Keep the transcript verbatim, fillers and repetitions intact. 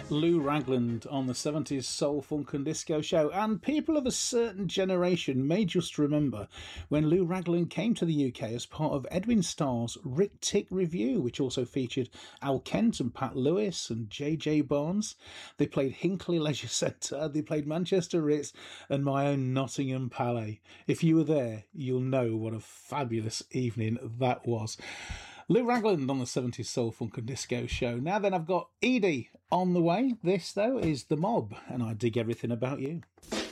Lou Ragland on the seventies Soul, Funk and Disco Show. And people of a certain generation may just remember when Lou Ragland came to the U K as part of Edwin Starr's Rick Tick Review, which also featured Al Kent and Pat Lewis and J J Barnes. They played Hinckley Leisure Centre, they played Manchester Ritz and my own Nottingham Palais. If you were there, you'll know what a fabulous evening that was. Lou Ragland on the seventies Soul, Funk and Disco Show. Now then, I've got Edie on the way. This, though, is The Mob, and I dig everything about you.